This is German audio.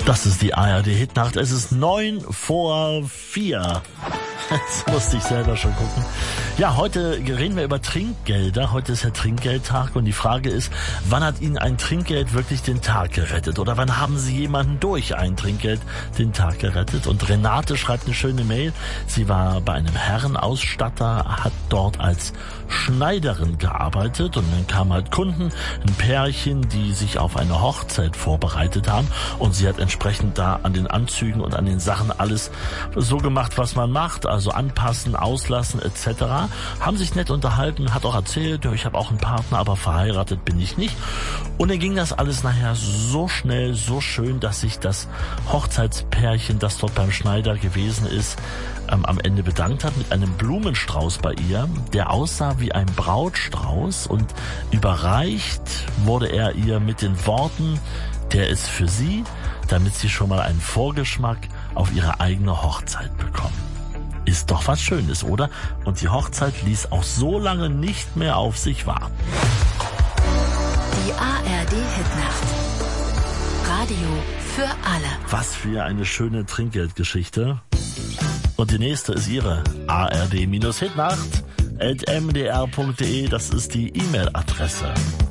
Das ist die ARD-Hitnacht. Es ist 3:09. Jetzt musste ich selber schon gucken. Ja, heute reden wir über Trinkgelder. Heute ist ja Trinkgeldtag und die Frage ist, wann hat Ihnen ein Trinkgeld wirklich den Tag gerettet? Oder wann haben Sie jemanden durch ein Trinkgeld den Tag gerettet? Und Renate schreibt eine schöne Mail. Sie war bei einem Herrenausstatter, hat dort als Schneiderin gearbeitet und dann kamen halt Kunden, ein Pärchen, die sich auf eine Hochzeit vorbereitet haben und sie hat entsprechend da an den Anzügen und an den Sachen alles so gemacht, was man macht, also anpassen, auslassen etc. Haben sich nett unterhalten, hat auch erzählt, ich habe auch einen Partner, aber verheiratet bin ich nicht. Und dann ging das alles nachher so schnell, so schön, dass sich das Hochzeitspärchen, das dort beim Schneider gewesen ist, am Ende bedankt hat mit einem Blumenstrauß bei ihr, der aussah wie ein Brautstrauß, und überreicht wurde er ihr mit den Worten, der ist für sie, damit sie schon mal einen Vorgeschmack auf ihre eigene Hochzeit bekommen. Ist doch was Schönes, oder? Und die Hochzeit ließ auch so lange nicht mehr auf sich warten. Die ARD-Hitnacht. Radio für alle. Was für eine schöne Trinkgeldgeschichte. Und die nächste ist Ihre ARD-Hitnacht@mdr.de. Das ist die E-Mail-Adresse.